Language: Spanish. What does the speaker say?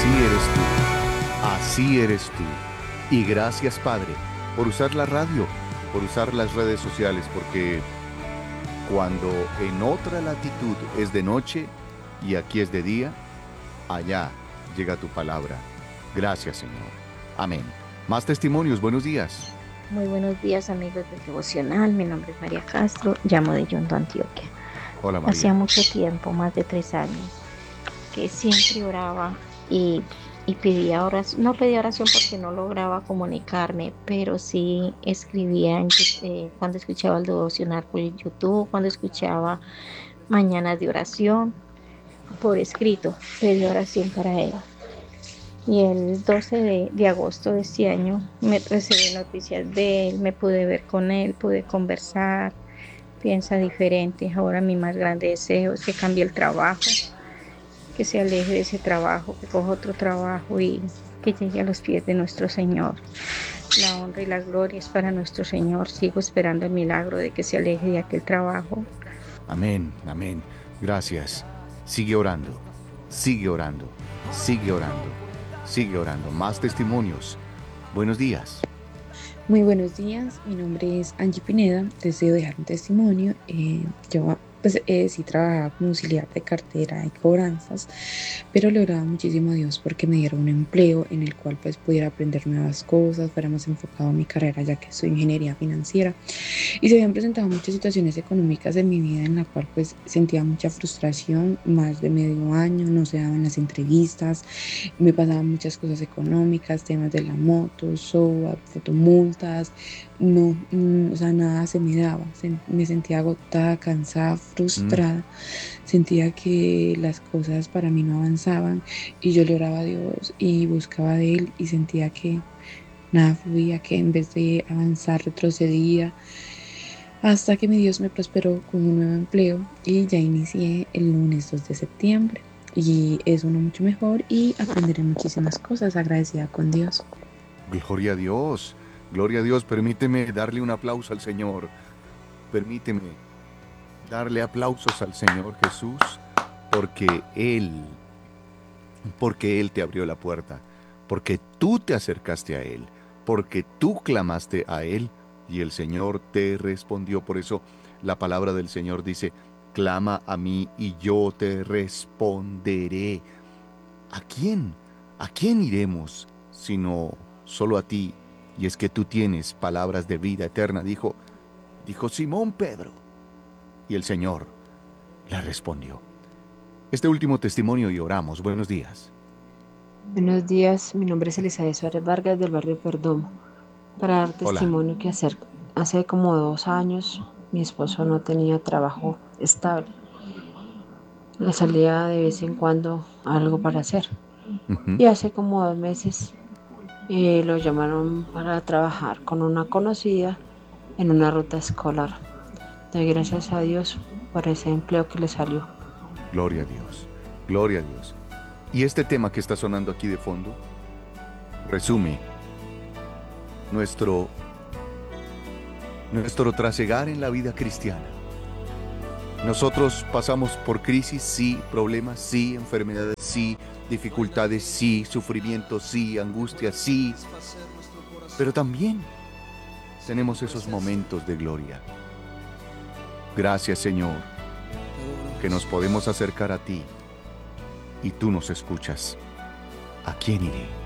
eres tú, así eres tú. Y gracias, Padre, por usar la radio, por usar las redes sociales, porque cuando en otra latitud es de noche y aquí es de día, allá llega tu palabra. Gracias, Señor. Amén. Más testimonios, buenos días. Muy buenos días, amigos del Devocional. Mi nombre es María Castro, llamo de Yondo, Antioquia. Hola, Hacía María. mucho tiempo, más de 3 años, que siempre oraba y, y pedía oración. No pedía oración porque no lograba comunicarme, pero sí escribía cuando escuchaba el Devocional por YouTube, cuando escuchaba Mañanas de Oración por escrito, pedía oración para él. Y el 12 de agosto de este año me recibí noticias de él, me pude ver con él, pude conversar, piensa diferente. Ahora mi más grande deseo es que cambie el trabajo, que se aleje de ese trabajo, que coja otro trabajo y que llegue a los pies de nuestro Señor. La honra y la gloria es para nuestro Señor. Sigo esperando el milagro de que se aleje de aquel trabajo. Amén, amén. Gracias. Sigue orando, sigue orando, sigue orando, sigue orando. Más testimonios. Buenos días. Muy buenos días, mi nombre es Angie Pineda, deseo dejar un testimonio. Sí trabajaba como auxiliar de cartera y cobranzas, pero le oraba muchísimo a Dios porque me diera un empleo en el cual pues pudiera aprender nuevas cosas, fuera más enfocado en mi carrera ya que soy ingeniería financiera. Y se habían presentado muchas situaciones económicas en mi vida en la cual pues sentía mucha frustración, más de medio año, no se daban las entrevistas, me pasaban muchas cosas económicas, temas de la moto, SOA, fotomultas, no, o sea, nada se me daba, me sentía agotada, cansada, Mm, frustrada, sentía que las cosas para mí no avanzaban y yo le oraba a Dios y buscaba de Él y sentía que nada fluía, que en vez de avanzar retrocedía, hasta que mi Dios me prosperó con un nuevo empleo y ya inicié el lunes 2 de septiembre y es uno mucho mejor y aprenderé muchísimas cosas agradecida con Dios. gloria a Dios. Gloria a Dios. Permíteme darle un aplauso al Señor. Permíteme darle aplausos al Señor Jesús porque Él te abrió la puerta, porque tú te acercaste a Él, porque tú clamaste a Él y el Señor te respondió. Por eso la palabra del Señor dice, clama a mí y yo te responderé. ¿A quién? ¿A quién iremos sino solo a ti? Y es que tú tienes palabras de vida eterna, dijo Simón Pedro. Y el Señor le respondió. Este último testimonio y oramos. Buenos días. Buenos días, mi nombre es Elizabeth Suárez Vargas del barrio Perdomo. Para dar Hola. testimonio que hace como 2 años mi esposo no tenía trabajo estable. Le salía de vez en cuando algo para hacer. Ujú. Y hace como 2 meses lo llamaron para trabajar con una conocida en una ruta escolar. Doy gracias a Dios por ese empleo que le salió. Gloria a Dios. Gloria a Dios. Y este tema que está sonando aquí de fondo resume nuestro, nuestro trasegar en la vida cristiana. Nosotros pasamos por crisis, sí, problemas, sí, enfermedades, sí, dificultades, sí, sufrimiento, sí, angustia, sí, pero también tenemos esos momentos de gloria. Gracias, Señor, que nos podemos acercar a ti y tú nos escuchas. ¿A quién iré?